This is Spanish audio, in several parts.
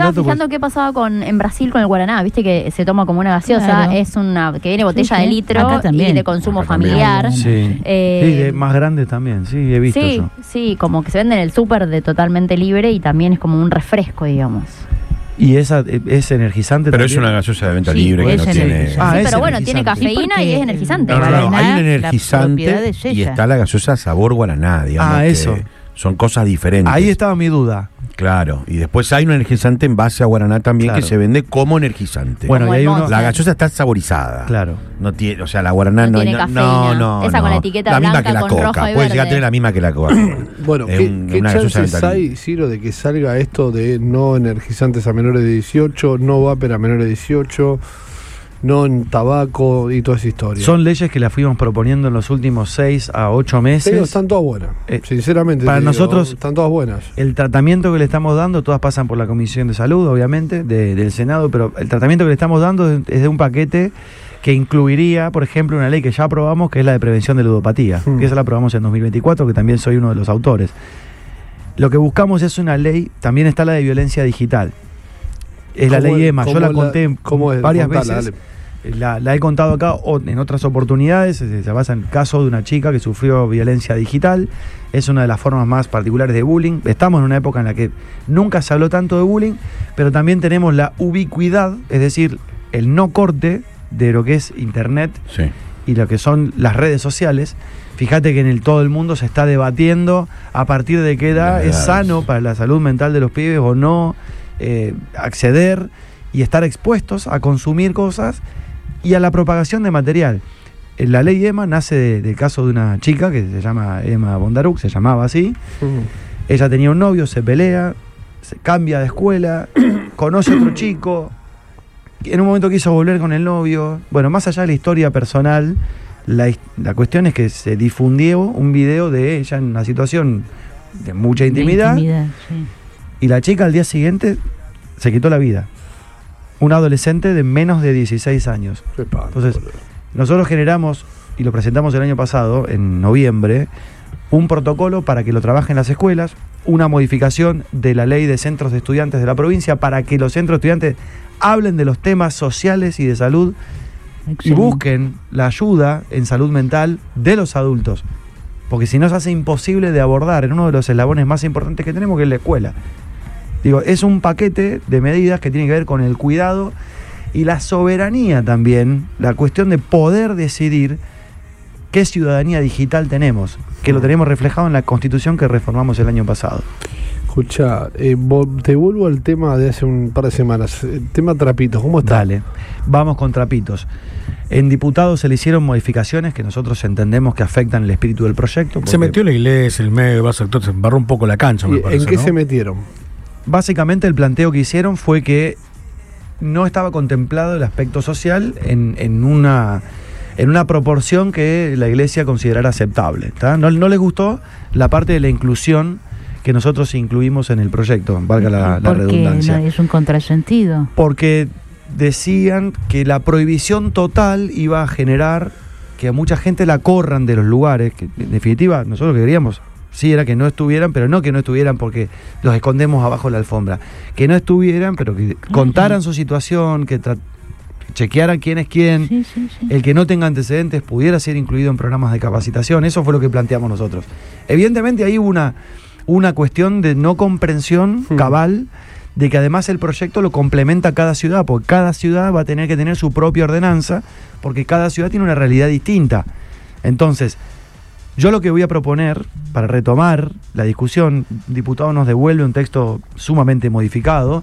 estaba fijando qué pasaba en Brasil con el guaraná, viste que se toma como una gaseosa, claro. Es una que viene botella de litro y de consumo familiar. Sí. Sí, más grande también, sí, he visto yo. Sí, como que se vende en el súper de totalmente libre y también es como un refresco, digamos. Y esa es energizante. Pero también. Es una gaseosa de venta libre que no tiene. Sí, pero bueno, tiene cafeína y es energizante. No, hay un energizante y está la gaseosa sabor guaraná, digamos. Eso. Son cosas diferentes. Ahí estaba mi duda. Claro, y después hay un energizante en base a guaraná también, claro, que se vende como energizante. Bueno, y hay la gaseosa está saborizada. Claro. No tiene, o sea, la guaraná no tiene cafeína. Esa con la etiqueta la blanca misma que la con coca. rojo y Puede verde. llegar a tener la misma que la coca. Bueno, ¿qué chances hay, Ciro, de que salga esto de no energizantes a menores de 18, no vapor a menores de 18, no en tabaco y toda esa historia? Son leyes que las fuimos proponiendo en los últimos 6 a 8 meses. Pero están todas buenas, sinceramente. Para nosotros, están todas buenas. El tratamiento que le estamos dando, todas pasan por la Comisión de Salud, obviamente, del Senado, pero el tratamiento que le estamos dando es de un paquete que incluiría, por ejemplo, una ley que ya aprobamos, que es la de prevención de ludopatía, que esa la aprobamos en 2024, que también soy uno de los autores. Lo que buscamos es una ley, también está la de violencia digital. Es la ley EMA, yo la conté varias veces. La he contado acá en otras oportunidades. Se basa en el caso de una chica que sufrió violencia digital. Es una de las formas más particulares de bullying. Estamos en una época en la que nunca se habló tanto de bullying, pero también tenemos la ubicuidad, es decir, el no corte de lo que es internet, sí, y lo que son las redes sociales. Fíjate que en todo el mundo se está debatiendo a partir de qué edad es sano para la salud mental de los pibes o no acceder y estar expuestos a consumir cosas y a la propagación de material. La ley EMA nace del caso de una chica que se llama Emma Bondaruc, se llamaba así. Ella tenía un novio, se pelea, se cambia de escuela, conoce a otro chico, en un momento quiso volver con el novio. Bueno, más allá de la historia personal, la cuestión es que se difundió un video de ella en una situación de mucha intimidad, sí, y la chica al día siguiente se quitó la vida. Un adolescente de menos de 16 años. Entonces, nosotros generamos, y lo presentamos el año pasado, en noviembre, un protocolo para que lo trabajen las escuelas, una modificación de la ley de centros de estudiantes de la provincia para que los centros de estudiantes hablen de los temas sociales y de salud. Excelente. Y busquen la ayuda en salud mental de los adultos, porque si no se hace imposible de abordar en uno de los eslabones más importantes que tenemos, que es la escuela. Digo, es un paquete de medidas que tiene que ver con el cuidado y la soberanía también, la cuestión de poder decidir qué ciudadanía digital tenemos, que lo tenemos reflejado en la Constitución que reformamos el año pasado. Escucha, te vuelvo al tema de hace un par de semanas, el tema trapitos, ¿cómo está? Dale, vamos con trapitos. En diputados se le hicieron modificaciones que nosotros entendemos que afectan el espíritu del proyecto. Se metió la iglesia, el medio, se embarró un poco la cancha, me parece. ¿En qué, ¿no?, se metieron? Básicamente el planteo que hicieron fue que no estaba contemplado el aspecto social en una proporción que la iglesia considerara aceptable. No les gustó la parte de la inclusión que nosotros incluimos en el proyecto, valga la redundancia. Es un contrasentido. Porque decían que la prohibición total iba a generar que a mucha gente la corran de los lugares, que en definitiva nosotros lo que queríamos sí era que no estuvieran, pero no que no estuvieran porque los escondemos abajo de la alfombra, que no estuvieran, pero que contaran su situación, que chequearan quién es quién, sí. El que no tenga antecedentes pudiera ser incluido en programas de capacitación. Eso fue lo que planteamos nosotros. Evidentemente ahí hubo una cuestión de no comprensión cabal, de que además el proyecto lo complementa cada ciudad, porque cada ciudad va a tener que tener su propia ordenanza, porque cada ciudad tiene una realidad distinta. Entonces, yo lo que voy a proponer, para retomar la discusión, el diputado nos devuelve un texto sumamente modificado,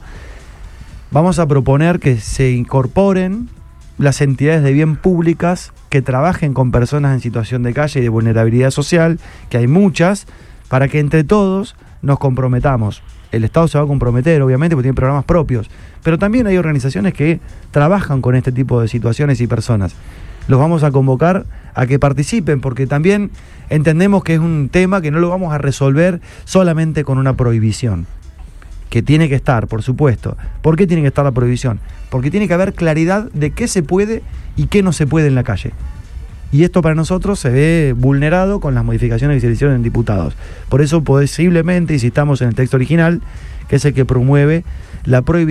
vamos a proponer que se incorporen las entidades de bien públicas que trabajen con personas en situación de calle y de vulnerabilidad social, que hay muchas, para que entre todos nos comprometamos. El Estado se va a comprometer, obviamente, porque tiene programas propios, pero también hay organizaciones que trabajan con este tipo de situaciones y personas. Los vamos a convocar a que participen, porque también entendemos que es un tema que no lo vamos a resolver solamente con una prohibición, que tiene que estar, por supuesto. ¿Por qué tiene que estar la prohibición? Porque tiene que haber claridad de qué se puede y qué no se puede en la calle. Y esto para nosotros se ve vulnerado con las modificaciones que se le hicieron en diputados. Por eso posiblemente, insistamos en el texto original, que es el que promueve la prohibición